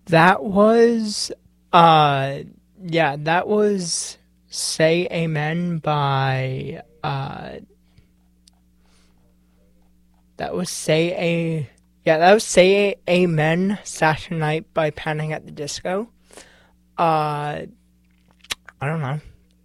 That was, that was Say Amen by, that was Say Amen Saturday Night by Panic at the Disco. I don't know.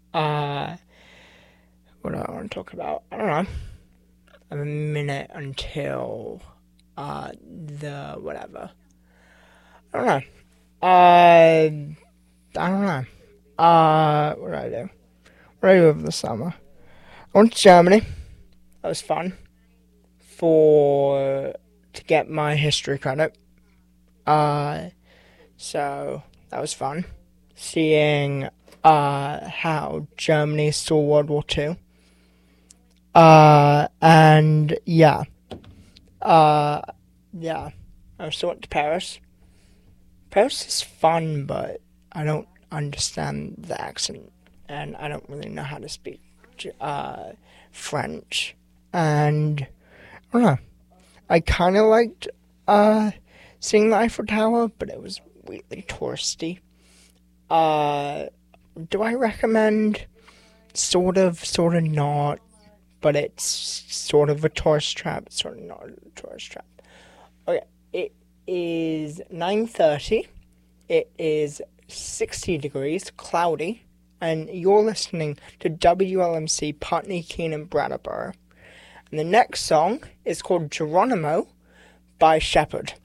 What do I want to talk about? I don't know. A minute until, the whatever. I don't know. I don't know. What did I do? What did I do over the summer? I went to Germany. That was fun. To get my history credit. So that was fun. Seeing how Germany saw World War II. And yeah. Yeah. I also went to Paris. Paris is fun, but I don't understand the accent, and I don't really know how to speak French. And I don't know. I kind of liked seeing the Eiffel Tower, but it was really touristy. Do I recommend? Sort of not, but it's sort of a tourist trap, sort of not a tourist trap. Okay, it is 9:30. It is 60 degrees, cloudy, and you're listening to WLMC Putney Keenan Brattleboro. And the next song is called Geronimo by Shepherd.